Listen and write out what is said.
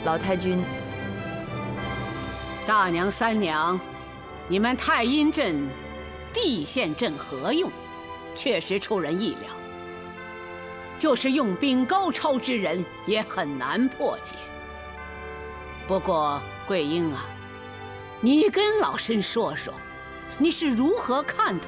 老太君。 大娘、三娘，你们太阴阵、地陷阵合用，确实出人意料。就是用兵高超之人，也很难破解。不过桂英啊，你跟老身说说，你是如何看透